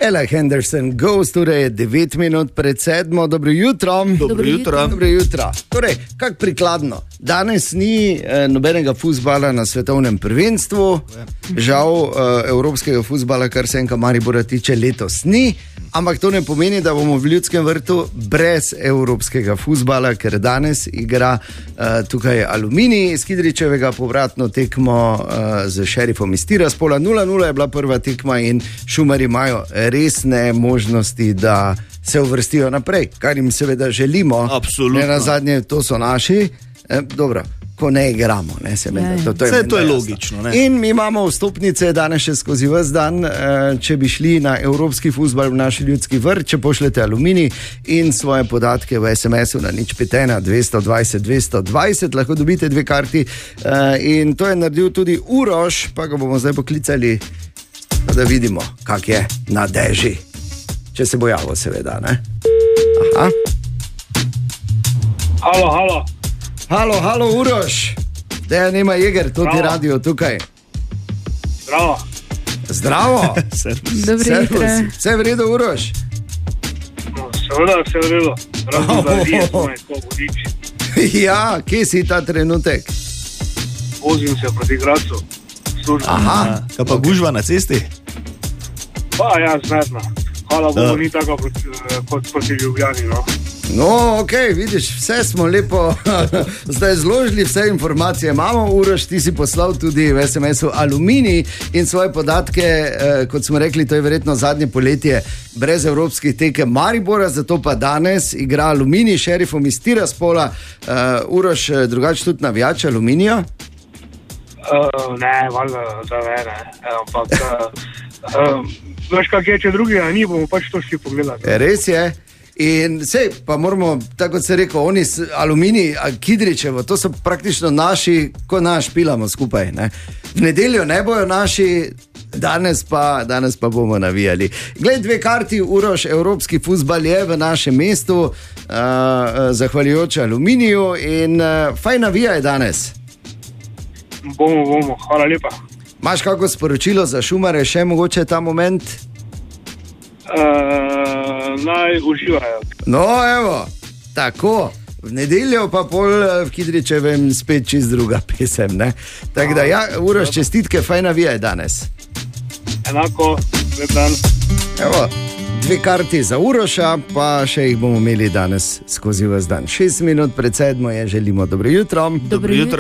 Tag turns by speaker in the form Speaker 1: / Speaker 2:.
Speaker 1: Ella Henderson Goes, torej 9 minut pred 7. Dobro jutro.
Speaker 2: Dobro jutro.
Speaker 1: Dobro jutro. Torej, kak prikladno. Danes ni nobenega fuzbala na svetovnem prvenstvu. Žal evropskega fuzbala, kar se enka Maribora tiče, letos ni. Ampak to ne pomeni, da bomo v Ljudskem vrtu brez evropskega fuzbala, ker danes igra tukaj Aluminij iz Kidričevega, povratno tekmo z Šerifom iz Tiraspola. 0-0 je bila prva tekma in Šumarji imajo resne možnosti, da se uvrstijo naprej, kar jim seveda želimo.
Speaker 2: Absolutno.
Speaker 1: Ne, na zadnje, to so naši. Dobro, ko ne igramo. Ne,
Speaker 2: to je logično. Ne?
Speaker 1: In mi imamo vstopnice danes še skozi ves dan, če bi šli na evropski fuzbal v naš Ljudski vrt, če pošljete Aluminij in svoje podatke v SMS-u na 051 220 220, lahko dobite 2 karti. In to je naredil tudi Uroš, pa ga bomo zdaj poklicali, da vidimo, kak je na deži. Če se bo javil, seveda, ne? Aha.
Speaker 3: Halo.
Speaker 1: Halo, Uroš. Dejan ima Jeger, to ti radio tukaj. Zdravo.
Speaker 4: Dobro jutro.
Speaker 1: Vse v redu, Uroš?
Speaker 3: Seveda, vse v redu.
Speaker 1: Ja, kje si ta trenutek?
Speaker 3: Vozim se proti Gradcu.
Speaker 1: Aha.
Speaker 2: Kaj pa gužva na cesti?
Speaker 3: Pa ja, znatno. Hvala Bogu, ni tako kot proti Ljubljani, no.
Speaker 1: No, ok, vidiš, vse smo lepo zdaj zložili, vse informacije imamo. Uroš, ti si poslal tudi v SMS-u Aluminij in svoje podatke, kot smo rekli, to je verjetno zadnje poletje brez evropskih tekem Maribora, zato pa danes igra Aluminij s Šerifom iz Tiraspola. Uroš, drugače tudi navijač Aluminija?
Speaker 3: Ne, valjda, da ne. Ampak, veš kak je, če drugi, ni, bomo pač to šli pogledati.
Speaker 1: Res je. In sej, pa moramo, tako kot se rekel, oni Aluminij, Kidričevo, to so praktično naši, ko naš pilamo skupaj. Ne? V nedeljo ne bojo naši, danes pa bomo navijali. Glej, 2 karti, Uroš, evropski fuzbal je v našem mestu, zahvaljujoč Aluminiju in fajn navijaj danes.
Speaker 3: Bomo, hvala lepa.
Speaker 1: Imaš kako sporočilo za Šumarje, še mogoče ta moment?
Speaker 3: Naj uživajo.
Speaker 1: No, evo, tako. V nedeljo pa pol v Kidričevem spet čist druga pesem, ne? Tako da, ja, Uroš, čestitke, fajn navijaj danes.
Speaker 3: Enako, lep dan.
Speaker 1: Evo, 2 karti za Uroša, pa še jih bomo imeli danes skozi ves dan. 6 minut pred 7 je, želimo dobro jutro.
Speaker 4: Dobro jutro.